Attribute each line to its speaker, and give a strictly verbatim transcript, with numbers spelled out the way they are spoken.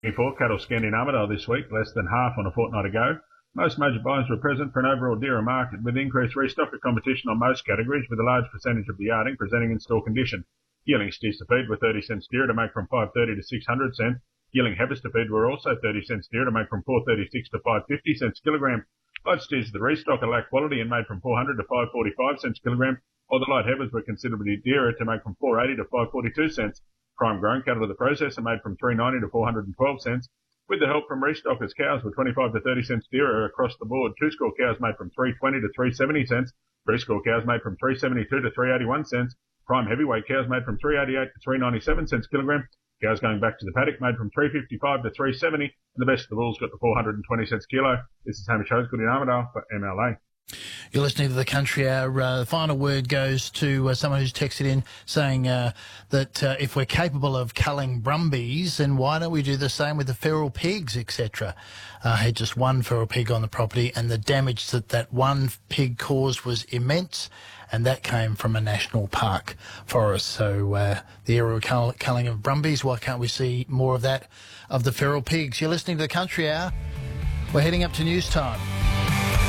Speaker 1: For cattle scanned in Armidale this week, less than half on a fortnight ago. Most major buyers were present for an overall dearer market with increased restocker competition on most categories, with a large percentage of the yarding presenting in store condition. Yearling steers to feed were thirty cents dearer to make from five thirty to six hundred cents. Yearling heifers to feed were also thirty cents dearer to make from four thirty-six to five fifty cents kilogram. Light steers of the restocker lack quality and made from four hundred to five forty-five cents kilogram, while the light heifers were considerably dearer to make from four eighty to five forty-two cents. Prime grown cattle of the processor made from three ninety to four hundred twelve cents. With the help from restockers, cows were twenty-five to thirty cents dearer across the board. Two-score cows made from three twenty to three seventy cents. Three-score cows made from three seventy-two to three eighty-one cents. Prime heavyweight cows made from three eighty-eight to three ninety-seven cents kilogram. Cows going back to the paddock made from three fifty-five to three seventy. And the best of the bulls got to four hundred twenty cents kilo. This is Hamish Hosgood in Armidale for M L A.
Speaker 2: You're listening to The Country Hour. Uh, the final word goes to uh, someone who's texted in saying uh, that uh, if we're capable of culling brumbies, then why don't we do the same with the feral pigs, et cetera. Uh, had just one feral pig on the property, and the damage that that one pig caused was immense, and that came from a national park forest. So uh, the area of cull- culling of brumbies, why can't we see more of that of the feral pigs? You're listening to The Country Hour. We're heading up to news time.